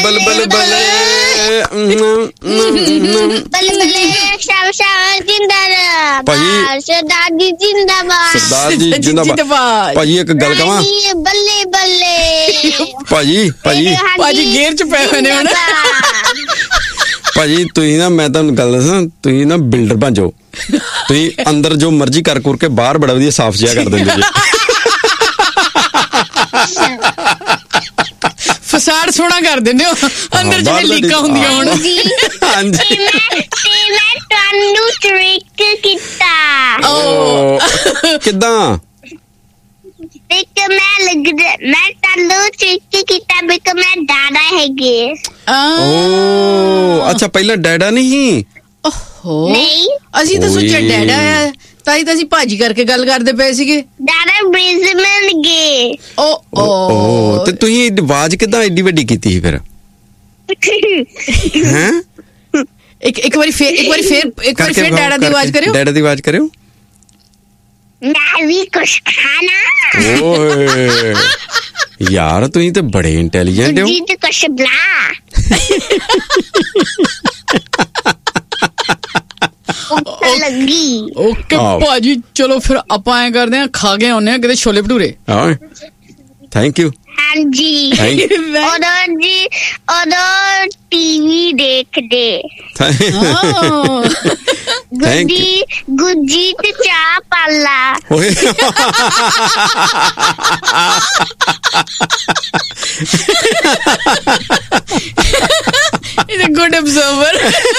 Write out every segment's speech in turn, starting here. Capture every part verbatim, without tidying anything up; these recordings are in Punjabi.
ਬਲ ਬਲ ਬਲ ਬੱਲੇ ਬੱਲੇ ਸ਼ਾਮ ਸ਼ਾਮ ਜਿੰਦਾਬਾਦ ਭਾਈ ਸਰਦਾਰ ਜੀ ਜਿੰਦਾਬਾਦ ਸਰਦਾਰ ਜੀ ਜਿੰਦਾਬਾਦ ਭਾਜੀ ਇੱਕ ਗੱਲ ਕਵਾਂ ਬੱਲੇ ਬੱਲੇ ਭਾਜੀ ਭਾਜੀ ਭਾਜੀ ਗੇਅਰ ਚ ਪਏ ਹੋਏ ਨੇ ਹੁਣ ਭਾਜੀ ਤੁਸੀਂ ਨਾ ਮੈਂ ਤੁਹਾਨੂੰ ਗੱਲ ਦੱਸਾਂ ਤੁਸੀਂ ਨਾ ਬਿਲਡਰ ਬਣ ਜਾਓ ਤੁਸੀਂ ਅੰਦਰ ਜੋ ਮਰਜ਼ੀ ਕਰ ਕੁਰ ਕੇ ਬਾਹਰ ਬੜਾ ਵਧੀਆ ਸਾਫ਼ ਜਿਹਾ ਕਰ ਦਿੰਦੇ ਜੀ ਫਸਾੜ ਸੋਹਣਾ ਕਰ ਦਿੰਦੇ ਹੋ ਅੰਦਰ ਜਿਵੇਂ ਲੀਕਾਂ ਹੁੰਦੀਆਂ ਹੁਣ ਹਾਂਜੀ ਤੇ ਮੈਂ ਤੁਹਾਨੂੰ ਟ੍ਰਿਕ ਕੀਤਾ ਓ ਕਿੱਦਾਂ ਇੱਕ ਮੈਂ ਲੱਗ ਮੈਂ ਤੁਹਾਨੂੰ ਟ੍ਰਿਕ ਕੀਤਾ ਬਿਕ ਮੈਂ ਡਾਡਾ ਹੈਗੇ ਓ ਅੱਛਾ ਪਹਿਲਾਂ ਡੈਡਾ ਨਹੀਂ ਓਹੋ ਨਹੀਂ ਅਸੀਂ ਤਾਂ ਸੋਚਿਆ ਡੈਡਾ ਹੈ ਤਾਈ ਤਾਂ ਅਸੀਂ ਭਾਜੀ ਕਰਕੇ ਗੱਲ ਕਰਦੇ ਪਏ ਸੀਗੇ ਡਾਡਾ ਬ੍ਰਿਜ਼ਮਨ ਗਏ ਓ ਓ ਤੇ ਤੁਸੀਂ ਆਵਾਜ਼ ਕਿੱਦਾਂ ਏਡੀ ਵੱਡੀ ਕੀਤੀ ਸੀ ਫਿਰ ਹੈਂ ਇੱਕ ਇੱਕ ਵਾਰੀ ਫੇਰ ਇੱਕ ਵਾਰੀ ਫੇਰ ਇੱਕ ਵਾਰੀ ਫੇਰ ਡੈਡਾ ਦੀ ਆਵਾਜ਼ ਕਰਿਓ ਡੈਡਾ ਦੀ ਆਵਾਜ਼ ਕਰਿਓ ਮੈਂ ਵੀ ਕੁਛ ਖਾਣਾ ਓਏ ਯਾਰ ਤੁਸੀਂ ਤੇ ਬੜੇ ਇੰਟੈਲੀਜੈਂਟ ਹੋ ਜੀ ਤੇ ਕੁਛ ਬਲਾ ਉਹ ਲੱਗੀ ਓਕੇ ਭਾਜੀ ਚਲੋ ਫਿਰ ਆਪਾਂ ਐ ਕਰਦੇ ਆ ਖਾ ਕੇ ਆਉਨੇ ਆ ਕਿਤੇ ਛੋਲੇ ਭਟੂਰੇ ਹਾਂ ਥੈਂਕ ਯੂ ਹਾਂਜੀ ਉਦੋਂ ਜੀ ਉਦੋਂ ਟੀਵੀ ਦੇਖਦੇ ਗੁੱਜੀ ਗੁੱਜੀ ਤੇ ਚਾਹ ਪਾਲਾ ਓਏ He's a good observer.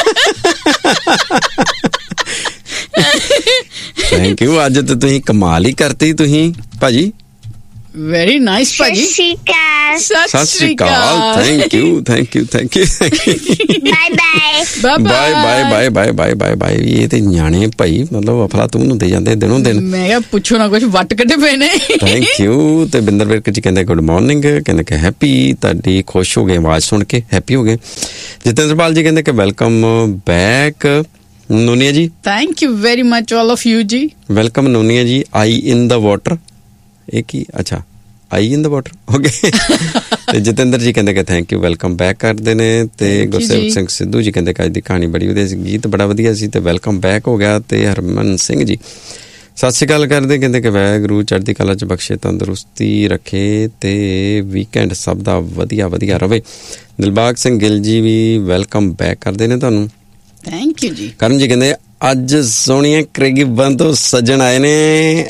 Thank you ਅੱਜ ਤੇ ਤੁਸੀਂ ਕਮਾਲ ਹੀ ਕਰਤੀ ਤੁਸੀਂ ਭਾਜੀ ਵੈਰੀ ਨਾਈਸ ਭਾਜੀ ਸਤਿ ਸ਼੍ਰੀ ਅਕਾਲ thank you thank you thank you bye bye bye bye bye bye bye bye bye ਇਹ ਤੇ ਨਿਆਣੇ ਭਾਈ ਮਤਲਬ ਅਫਲਾ ਤੂੰ ਹੁੰਦੇ ਜਾਂਦੇ ਦਿਨੋਂ ਦਿਨ ਮੈਂ ਕਿਹਾ ਪੁੱਛੋ ਨਾ ਕੁਝ ਵੱਟ ਕੱਢੇ ਪਏ ਨੇ ਥੈਂਕ ਯੂ ਤੇ ਬਿੰਦਰ ਵਿਰਕ ਜੀ ਕਹਿੰਦੇ ਗੁੱਡ ਮਾਰਨਿੰਗ ਕਹਿੰਦੇ ਕਿ ਹੈਪੀ ਤੁਹਾਡੀ ਖੁਸ਼ ਹੋ ਗਏ ਆਵਾਜ਼ ਸੁਣ ਕੇ ਹੈਪੀ ਹੋ ਗਏ ਜਤਿੰਦਰਪਾਲ ਜੀ ਕਹਿੰਦੇ ਕਿ ਵੈਲਕਮ ਬੈਕ ਨੂਨੀਆ ਜੀ thank you very much all of you ਜੀ ਵੈਲਕਮ ਨੂਨੀਆ ਜੀ ਆਈ ਇਨ ਦਾ ਵਾਟਰ ਇਹ ਕੀ ਅੱਛਾ ਆਈ ਇਨ ਦਾ ਵਾਟਰ ਓਕੇ ਤੇ ਜਤਿੰਦਰ ਜੀ ਕਹਿੰਦੇ ਕਿ ਥੈਂਕ ਯੂ ਵੈਲਕਮ ਬੈਕ ਕਰਦੇ ਨੇ ਤੇ ਗੁਰਸੇਵਕ ਸਿੰਘ ਸਿੱਧੂ ਜੀ ਕਹਿੰਦੇ ਕਿ ਅੱਜ ਦੀ ਕਹਾਣੀ ਬੜੀ ਵਧੀਆ ਸੀ ਗੀਤ ਬੜਾ ਵਧੀਆ ਸੀ ਤੇ ਵੈਲਕਮ ਬੈਕ ਹੋ ਗਿਆ ਤੇ ਹਰਮਨ ਸਿੰਘ ਜੀ ਸਤਿ ਸ਼੍ਰੀ ਅਕਾਲ ਕਰਦੇ ਕਹਿੰਦੇ ਕਿ ਵਾਹਿਗੁਰੂ ਚੜ੍ਹਦੀ ਕਲਾ ਚ ਬਖਸ਼ੇ ਤੰਦਰੁਸਤੀ ਰੱਖੇ ਤੇ ਵੀਕਐਂਡ ਸਭ ਦਾ ਵਧੀਆ ਵਧੀਆ ਰਵੇ ਦਿਲਬਾਗ ਸਿੰਘ ਗਿੱਲ ਜੀ ਵੀ ਵੈਲਕਮ ਬੈਕ ਕਰਦੇ ਨੇ ਤੁਹਾਨੂੰ ਥੈਂਕ ਯੂ ਜੀ ਕਰਨ ਜੀ ਕਹਿੰਦੇ ਅੱਜ ਸੋਹਣੀਆਂ ਕਰੇਗੀਬਾਂ ਤੋਂ ਸੱਜਣ ਆਏ ਨੇ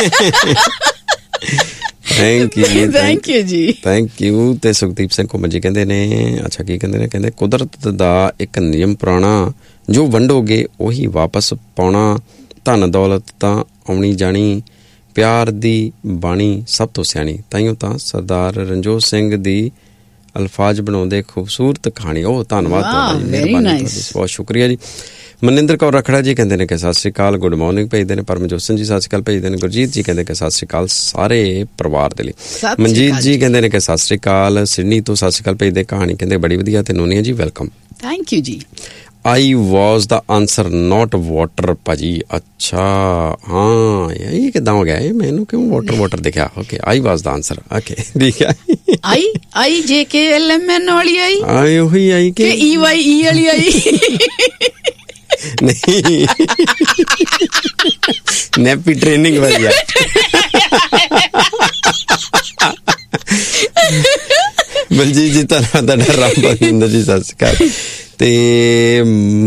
ਥੈਂਕ ਯੂ ਥੈਂਕ ਯੂ ਜੀ ਥੈਂਕ ਯੂ ਤੇ ਸੁਖਦੀਪ ਸਿੰਘ ਕੁਮਾਰ ਜੀ ਕਹਿੰਦੇ ਨੇ ਅੱਛਾ ਕੀ ਕਹਿੰਦੇ ਨੇ ਕਹਿੰਦੇ ਕੁਦਰਤ ਦਾ ਇੱਕ ਨਿਯਮ ਪੁਰਾਣਾ ਜੋ ਵੰਡੋਗੇ ਉਹੀ ਵਾਪਸ ਪਾਉਣਾ ਧਨ ਦੌਲਤ ਤਾਂ ਆਉਣੀ ਜਾਣੀ ਪਿਆਰ ਦੀ ਬਾਣੀ ਸਭ ਤੋਂ ਸਿਆਣੀ ਤਾਈਓ ਤਾਂ ਸਰਦਾਰ ਰਣਜੋਤ ਸਿੰਘ ਦੀ ਅਲਫਾਜ਼ ਬਣਾਉਂਦੇ ਖੂਬਸੂਰਤ ਕਹਾਣੀ ਉਹ ਧੰਨਵਾਦ ਤੁਹਾਡਾ ਜੀ ਮਿਹਰਬਾਨੀ ਬਹੁਤ ਸ਼ੁਕਰੀਆ ਜੀ ਮਨਿੰਦਰ ਕੌਰ ਰਖੜਾ ਜੀ ਕਹਿੰਦੇ ਨੇ ਕਿ ਸਤਿ ਸ਼੍ਰੀ ਅਕਾਲ ਗੁੱਡ ਮਾਰਨਿੰਗ ਭੇਜਦੇ ਨੇ ਪਰਮਜੋਤ ਸਿੰਘ ਜੀ ਸਤਿ ਸ਼੍ਰੀ ਅਕਾਲ ਭੇਜਦੇ ਨੇ ਗੁਰਜੀਤ ਜੀ ਕਹਿੰਦੇ ਕਿ ਸਤਿ ਸ਼੍ਰੀ ਅਕਾਲ ਸਾਰੇ ਪਰਿਵਾਰ ਦੇ ਲਈ ਮਨਜੀਤ ਜੀ ਕਹਿੰਦੇ ਨੇ ਕਿ ਸਤਿ ਸ਼੍ਰੀ ਅਕਾਲ ਸਿਡਨੀ ਤੋਂ ਸਤਿ ਸ਼੍ਰੀ ਅਕਾਲ ਭੇਜਦੇ ਕਹਾਣੀ ਕਹਿੰਦੇ ਬੜੀ ਵਧੀਆ ਤੇ ਨੂਨੀਆ ਜੀ ਵੈਲਕਮ ਥੈਂਕ ਯੂ ਜੀ ਆਈ ਵਾਜ਼ ਦਾ ਆਂਸਰ ਨਾਟ ਵਾਟਰ ਭਾਜੀ ਅੱਛਾ ਹਾਂ ਇਹ ਕਿੱਦਾਂ ਹੋ ਗਿਆ ਇਹ ਮੈਨੂੰ ਕਿਉਂ ਵਾਟਰ ਵਾਟਰ ਦਿਖਿਆ ਓਕੇ ਆਈ ਵਾਜ਼ ਦਾ ਆਂਸਰ ਓਕੇ ਠੀਕ ਹੈ ਆਈ ਆਈ ਜੇ ਕੇ ਐਲ ਐਮ ਐਨ ਵਾਲੀ ਆਈ ਆਈ ਉਹੀ ਆਈ ਕਿ ਈ ਵਾਈ ਈ ਵਾਲੀ ਆਈ ਨਹੀਂ ਨੈਪੀ ਟ੍ਰੇਨਿੰਗ ਵਾਲੀ ਆ ਬਲਜੀਤ ਜੀ ਤੁਹਾਡਾ ਰਾਮ ਬਖਿੰਦਰ ਜੀ ਸਤਿ ਸ਼੍ਰੀ ਅਕਾਲ ਤੇ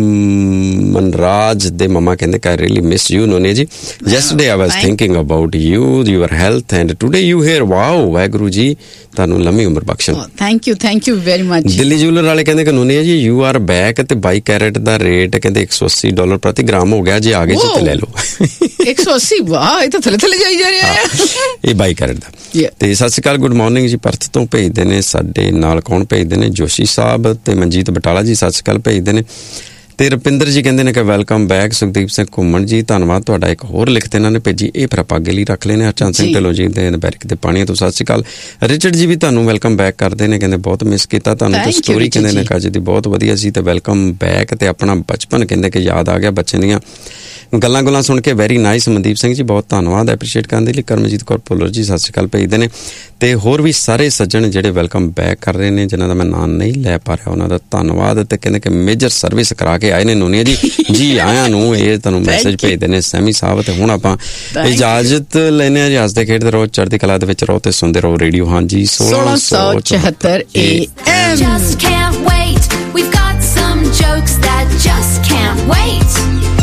ਮਨਰਾਜ ਦੇ ਮਮਾ ਕਹਿੰਦੇ ਕਿ I really miss you Noni ਜੀ yesterday I was thinking about you your health and today you here wow Waheguru ji ਤੁਹਾਨੂੰ ਲੰਮੀ ਉਮਰ ਬਖਸ਼ਣ thank you thank you very much Delhi ਜੂਲਰ ਵਾਲੇ ਕਹਿੰਦੇ ਕਿ ਨੋਨੀ ਜੀ ਯੂ ਆਰ ਬੈਕ ਤੇ ਬਾਈ ਕੈਰਟ ਦਾ ਰੇਟ ਕਹਿੰਦੇ ਇੱਕ ਸੌ ਅੱਸੀ ਡਾਲਰ ਪ੍ਰਤੀ ਗ੍ਰਾਮ ਹੋ ਗਿਆ ਜੇ ਆਗੇ ਚ ਤੇ ਲੈ ਲਓ ਇੱਕ ਸੌ ਅੱਸੀ ਵਾਹ ਇਹ ਤਾਂ ਥੱਲੇ ਥੱਲੇ ਜਾਈ ਜਾ ਰਿਹਾ ਹੈ ਇਹ ਬਾਈ ਕੈਰਟ ਦਾ ਤੇ ਸਤਿ ਸ਼੍ਰੀ ਅਕਾਲ ਗੁੱਡ ਮਾਰਨਿੰਗ ਜੀ ਪਰਥ ਤੋਂ ਭੇਜਦੇ ਨੇ ਸਾਡੇ ਨਾਲ ਕੌਣ ਭੇਜਦੇ ਨੇ ਜੋਸ਼ੀ ਸਾਹਿਬ ਤੇ ਮਨਜੀਤ ਬਟਾਲਾ ਜੀ ਸਤਿ ਸ਼੍ਰੀ ਅਕਾਲ ਭੇਜਦੇ ਨੇ ਤੇ ਰੁਪਿੰਦਰ ਜੀ ਕਹਿੰਦੇ ਨੇ ਕਿ ਵੈਲਕਮ ਬੈਕ। ਸੁਖਦੀਪ ਸਿੰਘ ਘੁੰਮਣ ਜੀ ਧੰਨਵਾਦ ਤੁਹਾਡਾ। ਇੱਕ ਹੋਰ ਲਿਖਤ ਇਹਨਾਂ ਨੇ ਭੇਜੀ, ਇਹ ਫਿਰ ਆਪਾਂ ਅੱਗੇ ਲਈ ਰੱਖ ਲੈਣੇ। ਹਰਚੰਦ ਸਿੰਘ ਢਿੱਲੋਂ ਜੀ ਦੇ ਬੈਰਿਕ ਦੇ ਪਾਣੀਆਂ ਤੋਂ ਸਤਿ ਸ਼੍ਰੀ ਅਕਾਲ। ਰਿਚਰਡ ਜੀ ਵੀ ਤੁਹਾਨੂੰ ਵੈਲਕਮ ਬੈਕ ਕਰਦੇ ਨੇ, ਕਹਿੰਦੇ ਬਹੁਤ ਮਿਸ ਕੀਤਾ ਤੁਹਾਨੂੰ ਤੇ ਸਟੋਰੀ ਕਹਿੰਦੇ ਨੇ ਅੱਜ ਦੀ ਬਹੁਤ ਵਧੀਆ ਸੀ ਤੇ ਵੈਲਕਮ ਬੈਕ। ਤੇ ਆਪਣਾ ਬਚਪਨ ਕਹਿੰਦੇ ਕਿ ਯਾਦ ਆ ਗਿਆ ਬੱਚੇ ਦੀਆਂ ਗੱਲਾਂ ਗੁੱਲਾਂ ਸੁਣ ਕੇ। ਵੈਰੀ ਨਾਈਸ ਮਨਦੀਪ ਸਿੰਘ ਜੀ, ਬਹੁਤ ਧੰਨਵਾਦ ਐਪਰੀਸ਼ੀਏਟ ਕਰਨ ਦੇ ਲਈ। ਕਰਮਜੀਤ ਕੌਰ ਭੁੱਲਰ ਜੀ ਸਤਿ ਸ਼੍ਰੀ ਅਕਾਲ ਭੇਜਦੇ ਨੇ। ਤੇ ਹੋਰ ਵੀ ਸਾਰੇ ਸੱਜਣ ਜਿਹੜੇ ਵੈਲਕਮ ਬੈਕ ਕਰ ਰਹੇ ਨੇ ਜਿਨ੍ਹਾਂ ਦਾ ਮੈਂ ਨਾਂ ਨਹੀਂ ਲੈ ਪਾ ਰਿਹਾ ਉਹਨਾਂ ਦਾ ਧੰਨਵਾਦ। ਤੇ ਕਹਿੰਦੇ ਕਿ ਮੇਜਰ ਸਰਵਿਸ ਕਰਾ ਕੇ ਆਏ ਨੇ ਨੂਨੀਆ ਜੀ ਜੀ ਆਇਆਂ ਨੂੰ, ਇਹ ਤੁਹਾਨੂੰ ਮੈਸੇਜ ਭੇਜਦੇ ਨੇ ਸੈਮੀ ਸਾਹਿਬ। ਤੇ ਹੁਣ ਆਪਾਂ ਇਜਾਜ਼ਤ ਲੈਂਦੇ ਹਾਂ ਜੀ। ਹੱਸਦੇ ਖੇਡਦੇ ਰਹੋ, ਚੜ੍ਹਦੀ ਕਲਾ ਦੇ ਵਿੱਚ ਰਹੋ ਤੇ ਸੁਣਦੇ ਰਹੋ ਰੇਡੀਓ ਹਾਂਜੀ ਸੋਲਾਂ ਸੌ ਚੁਹੱਤਰ A M. Just can't wait, we've got some jokes that just can't wait।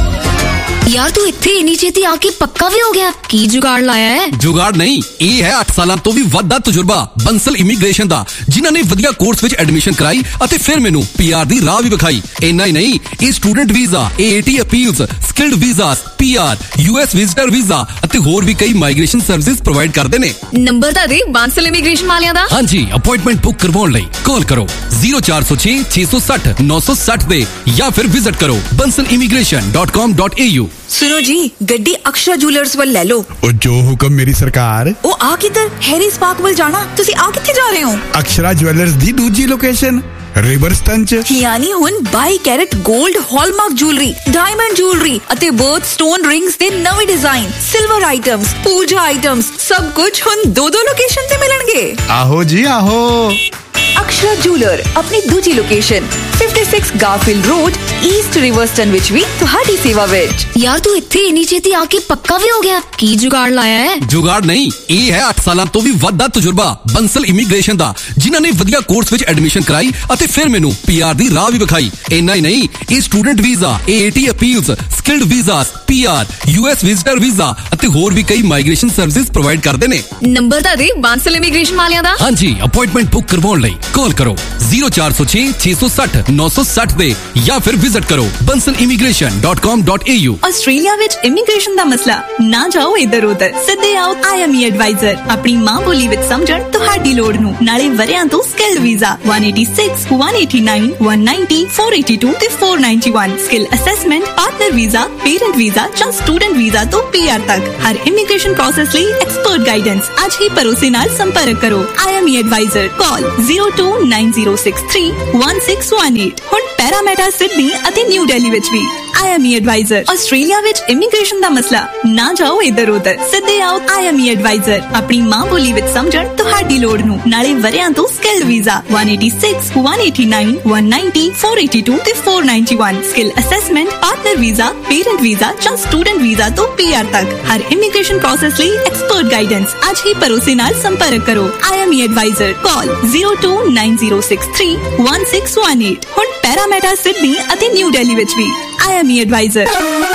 यार तू इत्थे इन्नी छेती आके पक्का भी हो गया, की जुगाड़ लाया है? जुगाड़ नहीं, ये है अठ सालां तो भी वध दा तजुर्बा बंसल इमीग्रेशन दा, जिन्हां ने वधिया कोर्स विच एडमिशन कराई अते फिर मैनू पीआर दी राह भी विखाई। इन्ना ही नहीं, ये student visa, AAT appeals, skilled visas, PR, US visitor visa अते होर भी कई माइग्रेशन सर्विसेज प्रोवाइड करदे ने। नंबर ता दे बंसल इमीग्रेशन वालियां दा। हां जी, अपॉइंटमेंट बुक करवाउण लई कॉल करो zero four zero six six six zero nine six zero दे या फिर विजिट करो Bansal immigration dot com dot A you. सुनो जी, गड्डी अक्षरा जूलर्स वाल ले लो। और जो हुक्म मेरी सरकार। ओ आ किधर? हैरिस पार्क वाल जाना। तुसी आ किथे जा रहे हो? अक्षरा ज्वेलर्स दी दूजी लोकेशन रिवरस्टन च, यानी हुन by carat gold hallmark jewellery, diamond jewellery अते बर्थ स्टोन रिंग्स दे नवे डिजाइन, सिल्वर आइटम्स, पूजा आइटम्स सब कुछ हुन दो दो लोकेशन ते मिलणगे। आहो जी आहो। अक्षरा जूलर अपनी दूजी लोकेशन छप्पन गारफील्ड रोड ईस्ट रिवरस्टन विच भी तुहाडी सेवा विच। यार तू इत्थे इन्नी छेती आके पक्का भी हो गया, की जुगाड़ लाया है? जुगाड़ नहीं, ये है अठ सालां तो भी वध दा तजुर्बा बंसल इमीग्रेशन दा, जिन्हां ने वधिया कोर्स विच एडमिशन कराई अते फिर मैनू पीआर दी राह भी विखाई। इन्ना ही नहीं, ये student visa, AAT appeals, skilled visas, PR, US visitor visa अते होर भी कई माइग्रेशन सर्विसेज प्रोवाइड करदे ने। नंबर ता दे बंसल इमीग्रेशन वालियां दा। हां जी, अपॉइंटमेंट बुक करवाउण लई कॉल करो zero four zero six six six zero nine six zero दे या फिर विजिट करो Bansal immigration dot com dot A you. Australia which immigration दा मसला ना जाओ इधर उधर, सीधे आओ आईएमई एडवाइजर अपनी मां बोली विच समझण तुहाडी लोड़ नू। नाले वरियां तो skilled visa one eighty-six, one eighty-nine, one ninety, four eighty-two ते four ninety-one, skill assessment, partner visa, parent visa ਜਾਂ स्टूडेंट वीजा तो पीआर तक हर इमीग्रेशन प्रोसेस ਲਈ एक्सपर्ट गाइडेंस। आज ही भरोसे नाल संपर्क करो IME adviser. Call zero two nine zero six three one six one eight। ਹੁਣ ਪੈਰਾਮੀਟਰ ਸਿਡਨੀ ਅਤੇ ਨਿਊ ਦਿੱਲੀ ਵਿੱਚ ਵੀ ਆਈਐਮਈ ਐਡਵਾਈਜ਼ਰ। ਆਸਟ੍ਰੇਲੀਆ ਵਿੱਚ ਇਮੀਗ੍ਰੇਸ਼ਨ ਦਾ ਮਸਲਾ ਨਾ ਜਾਓ ਇੱਧਰ ਉੱਧਰ, ਸਿੱਧੇ ਆਓ ਆਈਐਮਈ ਐਡਵਾਈਜ਼ਰ ਆਪਣੀ ਮਾਂ ਬੋਲੀ ਵਿੱਚ ਸਮਝਣ ਤੁਹਾਡੀ ਲੋੜ ਨੂੰ। ਨਾਲੇ ਵਰਿਆਂ ਤੋਂ skill visa one eighty-six, one eighty-nine, one ninety, four eighty-two ਤੇ four ninety-one, skill assessment, partner visa, parent visa ਜਾਂ ਸਟੂਡੈਂਟ ਵੀਜ਼ਾ ਤੋਂ ਪੀਆਰ ਤੱਕ ਹਰ ਇਮੀਗ੍ਰੇਸ਼ਨ ਪ੍ਰੋਸੈਸ ਲਈ ਐਕਸਪਰਟ ਗਾਈਡੈਂਸ। ਅੱਜ ਹੀ ਭਰੋਸੇ ਨਾਲ ਸੰਪਰਕ ਕਰੋ ਆਈਐਮਈ ਐਡਵਾਈਜ਼ਰ। ਕਾਲ zero two nine zero six three one six one eight। ਹੁਣ ਪੈਰਾਮੀਟਰ ਸਿਡਨੀ ਅਤੇ ਨਿਊ ਦਿੱਲੀ ਵਿੱਚ ਵੀ ਆਈਐਮਈ ਐਡਵਾਈਜ਼ਰ।